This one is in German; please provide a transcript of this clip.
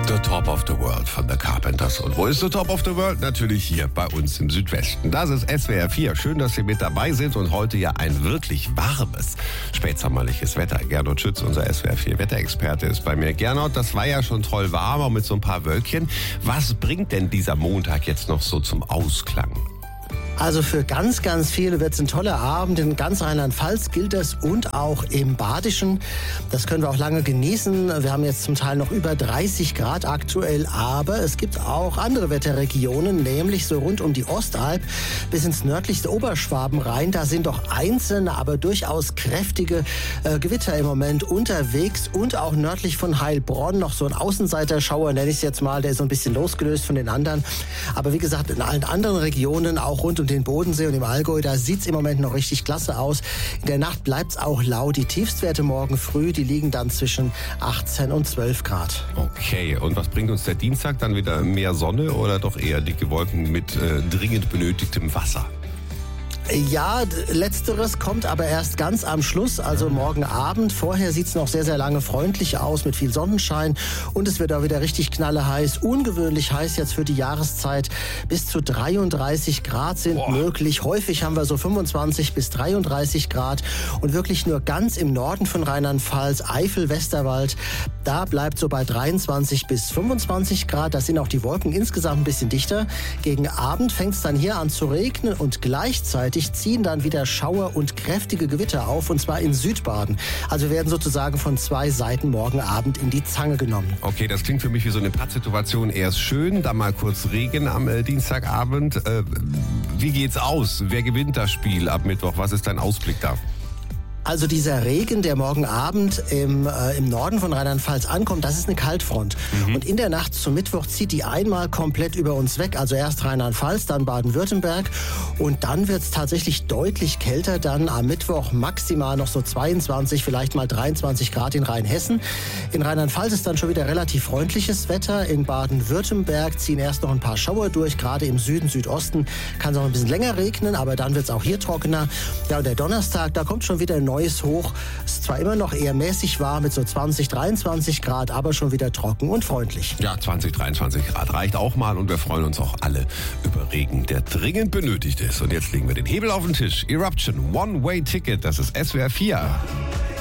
The Top of the World von The Carpenters. Und wo ist The Top of the World? Natürlich hier bei uns im Südwesten. Das ist SWR 4. Schön, dass Sie mit dabei sind und heute ja ein wirklich warmes, spätsommerliches Wetter. Gernot Schütz, unser SWR 4 Wetterexperte, ist bei mir. Gernot, das war ja schon toll warm, auch mit so ein paar Wölkchen. Was bringt denn dieser Montag jetzt noch so zum Ausklang? Also für ganz, ganz viele wird es ein toller Abend. In ganz Rheinland-Pfalz gilt das und auch im Badischen. Das können wir auch lange genießen. Wir haben jetzt zum Teil noch über 30 Grad aktuell, aber es gibt auch andere Wetterregionen, nämlich so rund um die Ostalb bis ins nördlichste Oberschwaben rein. Da sind doch einzelne, aber durchaus kräftige Gewitter im Moment unterwegs und auch nördlich von Heilbronn noch so ein Außenseiterschauer, nenne ich es jetzt mal. Der ist so ein bisschen losgelöst von den anderen. Aber wie gesagt, in allen anderen Regionen, auch rund um den Bodensee und im Allgäu, da sieht's im Moment noch richtig klasse aus. In der Nacht bleibt's auch lau. Die Tiefstwerte morgen früh, die liegen dann zwischen 18 und 12 Grad. Okay, und was bringt uns der Dienstag? Dann wieder mehr Sonne oder doch eher dicke Wolken mit dringend benötigtem Wasser? Ja, letzteres kommt aber erst ganz am Schluss, also morgen Abend. Vorher sieht's noch sehr, sehr lange freundlich aus mit viel Sonnenschein und es wird auch wieder richtig knalleheiß. Ungewöhnlich heiß jetzt für die Jahreszeit. Bis zu 33 Grad sind möglich. Häufig haben wir so 25 bis 33 Grad und wirklich nur ganz im Norden von Rheinland-Pfalz, Eifel, Westerwald, da bleibt so bei 23 bis 25 Grad. Da sind auch die Wolken insgesamt ein bisschen dichter. Gegen Abend fängt's dann hier an zu regnen und gleichzeitig ziehen dann wieder Schauer und kräftige Gewitter auf, und zwar in Südbaden. Also werden sozusagen von zwei Seiten morgen Abend in die Zange genommen. Okay, das klingt für mich wie so eine Pattsituation. Erst schön, dann mal kurz Regen am Dienstagabend. Wie geht's aus? Wer gewinnt das Spiel ab Mittwoch? Was ist dein Ausblick da? Also dieser Regen, der morgen Abend im Norden von Rheinland-Pfalz ankommt, das ist eine Kaltfront. Und in der Nacht zum Mittwoch zieht die einmal komplett über uns weg. Also erst Rheinland-Pfalz, dann Baden-Württemberg. Und dann wird es tatsächlich deutlich kälter. Dann am Mittwoch maximal noch so 22, vielleicht mal 23 Grad in Rheinhessen. In Rheinland-Pfalz ist dann schon wieder relativ freundliches Wetter. In Baden-Württemberg ziehen erst noch ein paar Schauer durch. Gerade im Süden, Südosten kann es auch ein bisschen länger regnen. Aber dann wird es auch hier trockener. Ja, und der Donnerstag, da kommt schon wieder ein neues Hoch. Ist zwar immer noch eher mäßig warm mit so 20, 23 Grad, aber schon wieder trocken und freundlich. Ja, 20, 23 Grad reicht auch mal und wir freuen uns auch alle über Regen, der dringend benötigt ist. Und jetzt legen wir den Hebel auf den Tisch. Eruption, One-Way-Ticket, das ist SWR 4.